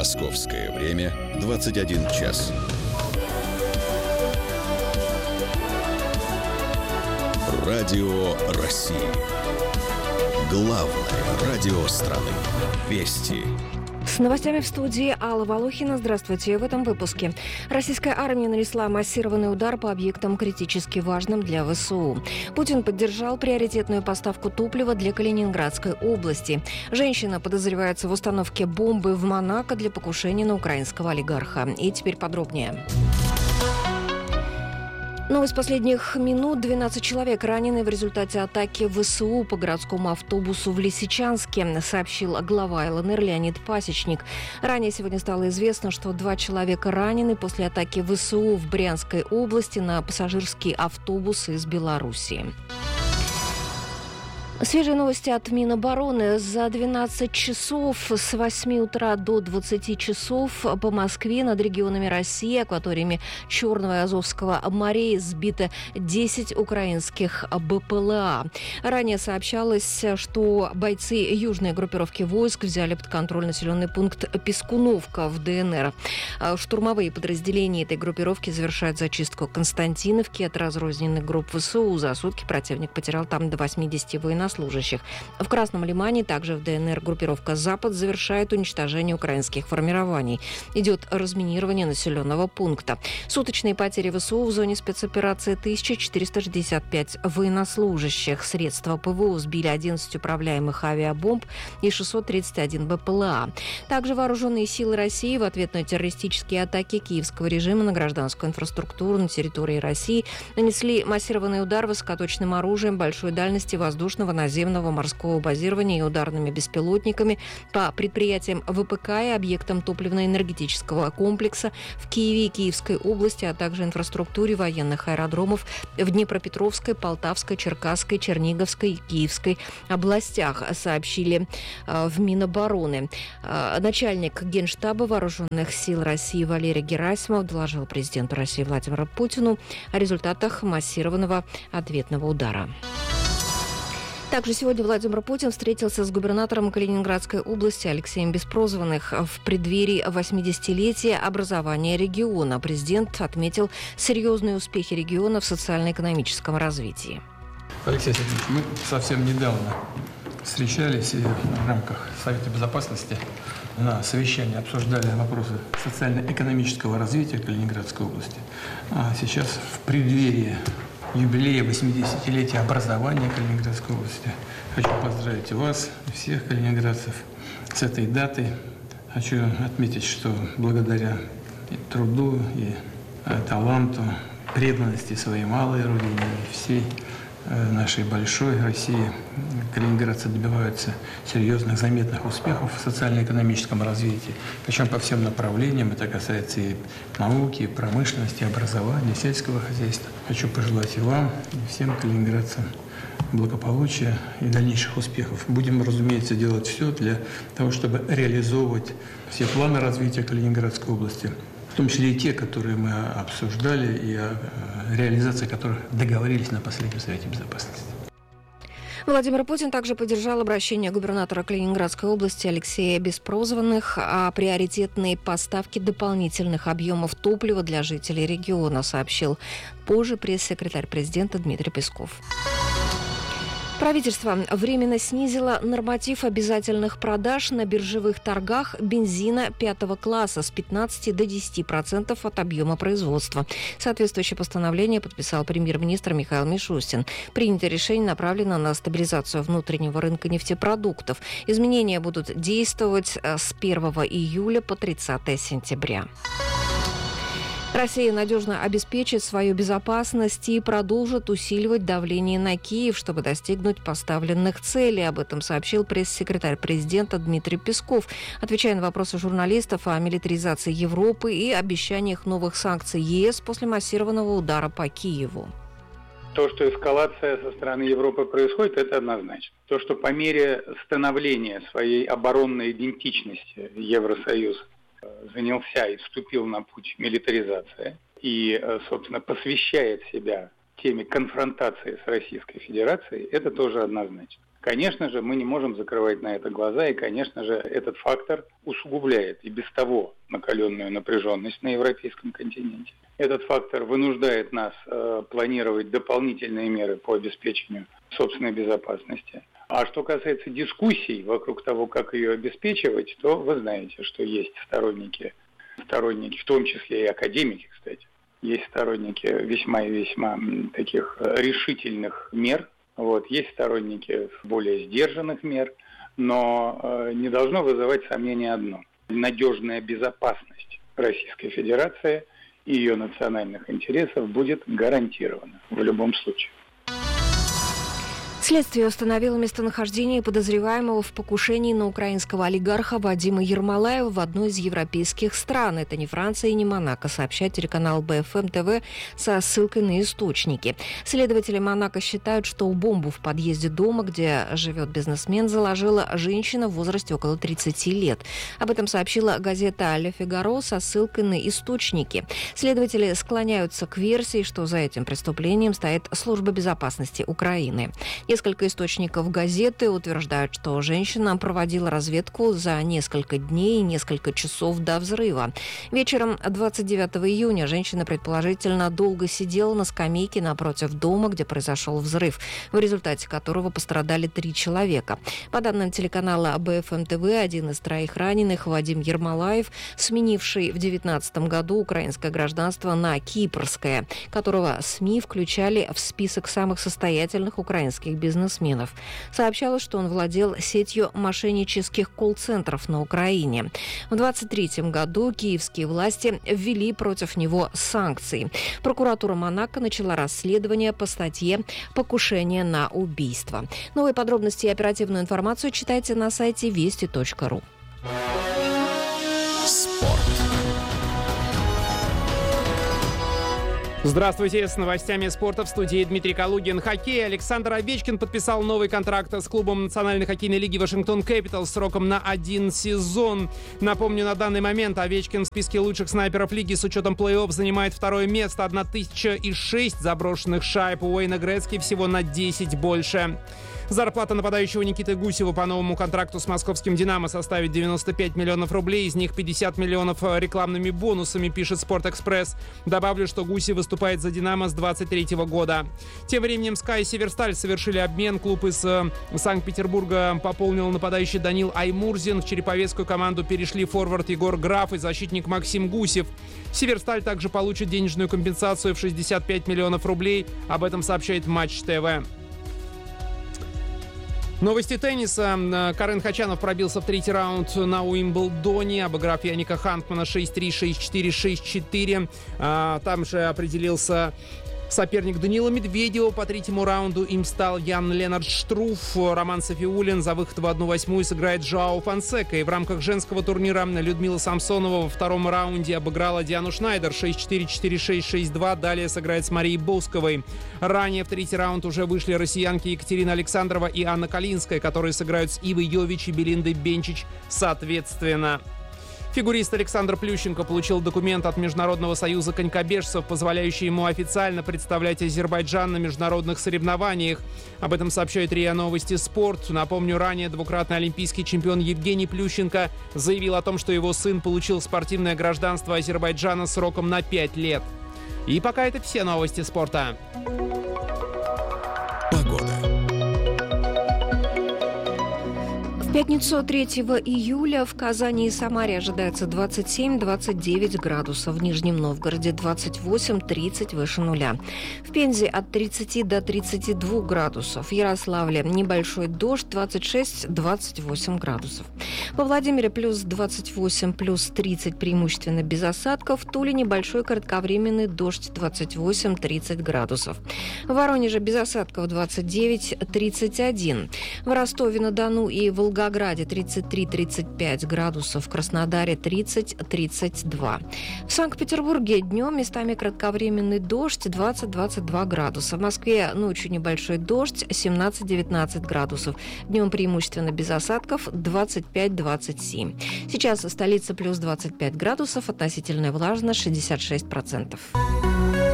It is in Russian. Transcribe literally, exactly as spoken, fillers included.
Московское время двадцать один час. Радио России. Главное радио страны. Вести. С новостями в студии Алла Волохина. Здравствуйте. В этом выпуске. Российская армия нанесла массированный удар по объектам, критически важным для ВСУ. Путин поддержал приоритетную поставку топлива для Калининградской области. Женщина подозревается в установке бомбы в Монако для покушения на украинского олигарха. И теперь подробнее. Новость последних минут. двенадцать человек ранены в результате атаки ВСУ по городскому автобусу в Лисичанске, сообщил глава ЛНР Леонид Пасечник. Ранее сегодня стало известно, что два человека ранены после атаки ВСУ в Брянской области на пассажирский автобус из Белоруссии. Свежие новости от Минобороны. За двенадцать часов с восьми утра до двадцати часов по Москве над регионами России, акваториями Черного и Азовского морей сбито десять украинских БПЛА. Ранее сообщалось, что бойцы южной группировки войск взяли под контроль населенный пункт Пискуновка в ДНР. Штурмовые подразделения этой группировки завершают зачистку Константиновки от разрозненных групп ВСУ. За сутки противник потерял там до восьмидесяти военнослужащих. В Красном Лимане, также в ДНР, группировка «Запад» завершает уничтожение украинских формирований. Идет разминирование населенного пункта. Суточные потери ВСУ в зоне спецоперации тысяча четыреста шестьдесят пять военнослужащих. Средства ПВО сбили одиннадцать управляемых авиабомб и шестьсот тридцать один БПЛА. Также вооруженные силы России в ответ на террористические атаки киевского режима на гражданскую инфраструктуру на территории России нанесли массированный удар высокоточным оружием большой дальности воздушного, наземного, морского базирования и ударными беспилотниками по предприятиям ВПК и объектам топливно-энергетического комплекса в Киеве и Киевской области, а также инфраструктуре военных аэродромов в Днепропетровской, Полтавской, Черкасской, Черниговской и Киевской областях, сообщили в Минобороны. Начальник Генштаба Вооруженных сил России Валерий Герасимов доложил президенту России Владимиру Путину о результатах массированного ответного удара. Также сегодня Владимир Путин встретился с губернатором Калининградской области Алексеем Беспрозванных в преддверии восьмидесятилетия образования региона. Президент отметил серьезные успехи региона в социально-экономическом развитии. Алексей Сергеевич, мы совсем недавно встречались и в рамках Совета Безопасности на совещании обсуждали вопросы социально-экономического развития Калининградской области. А сейчас в преддверии юбилея восьмидесятилетия образования Калининградской области хочу поздравить вас, всех калининградцев с этой датой. Хочу отметить, что благодаря и труду, и таланту, преданности своей малой родине и всей нашей большой России калининградцы добиваются серьезных, заметных успехов в социально-экономическом развитии, причем по всем направлениям. Это касается и науки, и промышленности, и образования, и сельского хозяйства. Хочу пожелать и вам, и всем калининградцам благополучия и дальнейших успехов. Будем, разумеется, делать все для того, чтобы реализовывать все планы развития Калининградской области, в том числе и те, которые мы обсуждали, и о реализации которых договорились на последнем Совете Безопасности. Владимир Путин также поддержал обращение губернатора Калининградской области Алексея Беспрозванных о приоритетной поставке дополнительных объемов топлива для жителей региона, сообщил позже пресс-секретарь президента Дмитрий Песков. Правительство временно снизило норматив обязательных продаж на биржевых торгах бензина пятого класса с пятнадцати до десяти процентов от объема производства. Соответствующее постановление подписал премьер-министр Михаил Мишустин. Принятое решение направлено на стабилизацию внутреннего рынка нефтепродуктов. Изменения будут действовать с первого июля по тридцатое сентября. Россия надежно обеспечит свою безопасность и продолжит усиливать давление на Киев, чтобы достигнуть поставленных целей. Об этом сообщил пресс-секретарь президента Дмитрий Песков, отвечая на вопросы журналистов о милитаризации Европы и обещаниях новых санкций ЕС после массированного удара по Киеву. То, что эскалация со стороны Европы происходит, это однозначно. То, что по мере становления своей оборонной идентичности Евросоюз занялся и вступил на путь милитаризации и, собственно, посвящает себя теме конфронтации с Российской Федерацией, это тоже однозначно. Конечно же, мы не можем закрывать на это глаза, и, конечно же, этот фактор усугубляет и без того накаленную напряженность на европейском континенте. Этот фактор вынуждает нас э, планировать дополнительные меры по обеспечению собственной безопасности. А что касается дискуссий вокруг того, как ее обеспечивать, то вы знаете, что есть сторонники, сторонники, в том числе и академики, кстати, есть сторонники весьма и весьма таких решительных мер. Вот, есть сторонники более сдержанных мер, но э, не должно вызывать сомнения одно. Надежная безопасность Российской Федерации и ее национальных интересов будет гарантирована в любом случае. Следствие установило местонахождение подозреваемого в покушении на украинского олигарха Вадима Ермолаева в одной из европейских стран. Это не Франция и не Монако, сообщает телеканал Бэ Эф Эм Тэ Вэ со ссылкой на источники. Следователи Монако считают, что бомбу в подъезде дома, где живет бизнесмен, заложила женщина в возрасте около тридцати лет. Об этом сообщила газета «Ле Фигаро» со ссылкой на источники. Следователи склоняются к версии, что за этим преступлением стоит Служба безопасности Украины. Несколько источников газеты утверждают, что женщина проводила разведку за несколько дней и несколько часов до взрыва. Вечером двадцать девятого июня женщина, предположительно, долго сидела на скамейке напротив дома, где произошел взрыв, в результате которого пострадали три человека. По данным телеканала Бэ Эф Эм Тэ Вэ, один из троих раненых, Вадим Ермолаев, сменивший в две тысячи девятнадцатом году украинское гражданство на кипрское, которого СМИ включали в список самых состоятельных украинских бизнесменов. Сообщалось, что он владел сетью мошеннических колл-центров на Украине. В двадцать третьем году киевские власти ввели против него санкции. Прокуратура Монако начала расследование по статье «Покушение на убийство». Новые подробности и оперативную информацию читайте на сайте вести точка ру. Здравствуйте, с новостями спорта в студии Дмитрий Калугин. Хоккей. Александр Овечкин подписал новый контракт с клубом Национальной хоккейной лиги Вашингтон Кэпиталс сроком на один сезон. Напомню, на данный момент Овечкин в списке лучших снайперов лиги с учетом плей-офф занимает второе место. тысяча шесть заброшенных шайб. У Уэйна Грэцки всего на десять больше. Зарплата нападающего Никиты Гусева по новому контракту с московским «Динамо» составит девяносто пять миллионов рублей, из них пятьдесят миллионов рекламными бонусами, пишет «Спортэкспресс». Добавлю, что Гусев выступает за «Динамо» с двадцать третьего года. Тем временем «СКА» и «Северсталь» совершили обмен. Клуб из Санкт-Петербурга пополнил нападающий Данил Аймурзин. В череповецкую команду перешли форвард Егор Граф и защитник Максим Гусев. «Северсталь» также получит денежную компенсацию в шестьдесят пять миллионов рублей. Об этом сообщает Матч ТВ. Новости тенниса. Карен Хачанов пробился в третий раунд на Уимблдоне, обыграв Яника Ханкмана шесть три, шесть четыре, шесть четыре. Там же определился соперник Данила Медведева. По третьему раунду им стал Ян-Ленард Штруф. Роман Софиуллин за выход в одну восьмую сыграет Жоао Фонсека. И в рамках женского турнира Людмила Самсонова во втором раунде обыграла Диану Шнайдер шесть четыре, четыре шесть, шесть два. Далее сыграет с Марией Босковой. Ранее в третий раунд уже вышли россиянки Екатерина Александрова и Анна Калинская, которые сыграют с Ивой Йович и Белиндой Бенчич соответственно. Фигурист Александр Плющенко получил документ от Международного союза конькобежцев, позволяющий ему официально представлять Азербайджан на международных соревнованиях. Об этом сообщает РИА Новости Спорт. Напомню, ранее двукратный олимпийский чемпион Евгений Плющенко заявил о том, что его сын получил спортивное гражданство Азербайджана сроком на пять лет. И пока это все новости спорта. В пятницу третьего июля в Казани и Самаре ожидается двадцать семь - двадцать девять градусов, в Нижнем Новгороде двадцать восемь - тридцать выше нуля. В Пензе от тридцати до тридцати двух градусов, в Ярославле небольшой дождь двадцать шесть - двадцать восемь градусов. Во Владимире плюс двадцать восемь, плюс тридцать преимущественно без осадков, в Туле небольшой кратковременный дождь двадцать восемь - тридцать градусов. В Воронеже без осадков двадцать девять - тридцать один. В Ростове-на-Дону и Волгограде В Волгограде тридцать три - тридцать пять градусов, в Краснодаре тридцать - тридцать два. В Санкт-Петербурге днем местами кратковременный дождь двадцать - двадцать два градуса. В Москве ночью небольшой дождь семнадцать - девятнадцать градусов. Днем преимущественно без осадков двадцать пять - двадцать семь. Сейчас столица плюс двадцать пять градусов, относительная влажность шестьдесят шесть процентов.